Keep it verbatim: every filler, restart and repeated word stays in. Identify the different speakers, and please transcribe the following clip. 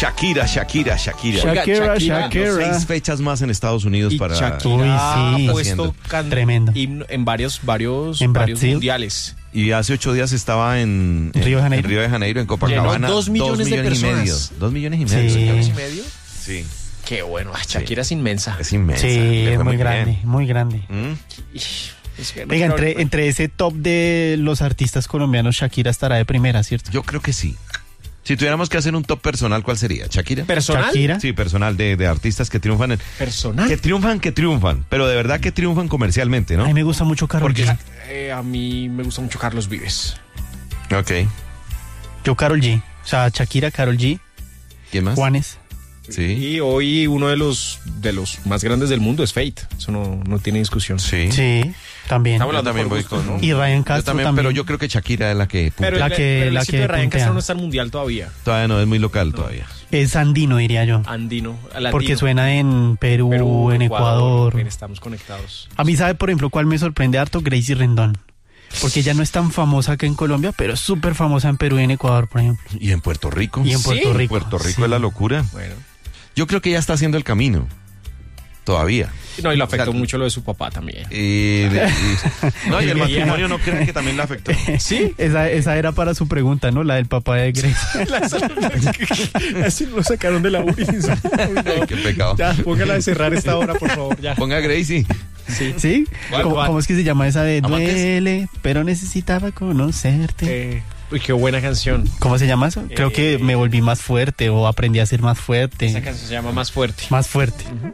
Speaker 1: Shakira, Shakira, Shakira.
Speaker 2: Shakira,
Speaker 3: Shakira,
Speaker 2: Shakira.
Speaker 1: Seis fechas más en Estados Unidos
Speaker 3: Y
Speaker 1: para...
Speaker 3: Shakira
Speaker 2: Uy,
Speaker 3: ha
Speaker 2: sí.
Speaker 3: puesto can-
Speaker 2: Tremendo.
Speaker 3: himno en varios, varios,
Speaker 2: En
Speaker 3: varios
Speaker 2: Brasil.
Speaker 3: mundiales.
Speaker 1: Y hace ocho días estaba en, en
Speaker 2: Río de Janeiro.
Speaker 1: en Río de Janeiro, en Copacabana.
Speaker 3: Llenó dos millones de
Speaker 1: y medio.
Speaker 3: personas.
Speaker 1: Dos millones y medio.
Speaker 2: Sí.
Speaker 1: señores.
Speaker 3: ¿Y medio?
Speaker 1: Sí.
Speaker 3: Qué bueno. Ah, Shakira es inmensa.
Speaker 1: Es inmensa.
Speaker 2: Sí,
Speaker 1: le
Speaker 2: es
Speaker 1: fue
Speaker 2: muy
Speaker 1: bien.
Speaker 2: grande, muy grande.
Speaker 1: ¿Mm?
Speaker 3: Ish, es que-
Speaker 2: Venga, entre, entre ese top de los artistas colombianos, Shakira estará de primera, ¿cierto?
Speaker 1: Yo creo que sí. Si tuviéramos que hacer un top personal, ¿cuál sería? ¿Shakira?
Speaker 3: ¿Personal?
Speaker 2: Shakira.
Speaker 1: Sí, personal, de, de artistas que triunfan. En,
Speaker 3: ¿Personal?
Speaker 1: que triunfan, que triunfan. Pero de verdad que triunfan comercialmente, ¿no?
Speaker 2: A mí me gusta mucho Karol
Speaker 1: Porque-
Speaker 2: G.
Speaker 3: Eh, a mí me gusta mucho Carlos Vives.
Speaker 1: Ok.
Speaker 2: Yo Karol G. O sea, Shakira, Karol G,
Speaker 1: ¿Quién más?
Speaker 2: Juanes.
Speaker 1: Sí.
Speaker 3: Y hoy uno de los de los más grandes del mundo es Fate. Eso no, no tiene discusión.
Speaker 1: Sí.
Speaker 2: Sí, también.
Speaker 3: Estamos
Speaker 1: Yo
Speaker 3: hablando
Speaker 1: también
Speaker 3: por
Speaker 1: voy
Speaker 3: gusto,
Speaker 1: con...
Speaker 3: ¿no?
Speaker 2: Y Ryan
Speaker 1: Yo
Speaker 2: Castro
Speaker 1: también,
Speaker 2: también.
Speaker 1: pero yo creo que Shakira es la que...
Speaker 3: Pero
Speaker 2: La
Speaker 3: el,
Speaker 2: que-
Speaker 3: pero el
Speaker 2: la
Speaker 3: éxito
Speaker 2: que
Speaker 3: de Ryan
Speaker 2: puntea.
Speaker 3: Castro no está en mundial todavía.
Speaker 1: Todavía no, es muy local todavía.
Speaker 2: Es andino, diría yo.
Speaker 3: Andino, latino.
Speaker 2: Porque suena en Perú,
Speaker 3: Perú,
Speaker 2: en Ecuador.
Speaker 3: Bien, estamos conectados.
Speaker 2: A mí, ¿sabe, por ejemplo, cuál me sorprende harto? Gracie Rendón. Porque ella no es tan famosa acá en Colombia, pero es súper famosa en Perú y en Ecuador, por ejemplo.
Speaker 1: Y en Puerto Rico.
Speaker 2: Y en
Speaker 3: Sí,
Speaker 2: Puerto Rico.
Speaker 1: Puerto Rico
Speaker 2: Sí.
Speaker 1: es la locura.
Speaker 3: Bueno.
Speaker 1: Yo creo que ella está haciendo el camino. Todavía.
Speaker 3: No, y lo afectó
Speaker 1: O sea,
Speaker 3: mucho lo de su papá también.
Speaker 1: Y, y- no, y el matrimonio no creen que también la afectó.
Speaker 2: Sí, esa, esa era para su pregunta, ¿no? La del papá de Gracie.
Speaker 3: Así lo sacaron de la U R I.
Speaker 1: Qué pecado.
Speaker 3: Ya, póngala de cerrar esta hora, por favor. Ya.
Speaker 1: Ponga a Gracie.
Speaker 3: Sí.
Speaker 2: ¿Sí?
Speaker 1: ¿Cuál,
Speaker 2: ¿Cómo,
Speaker 3: cuál?
Speaker 2: cómo es que se llama esa de
Speaker 1: ¿Amantes?
Speaker 2: duele, pero necesitaba conocerte?
Speaker 3: Eh, uy, qué buena canción.
Speaker 2: ¿Cómo se llama eso? Creo
Speaker 3: Eh,
Speaker 2: que me volví más fuerte o aprendí a ser más fuerte.
Speaker 3: Esa canción se llama Más Fuerte.
Speaker 2: Más fuerte.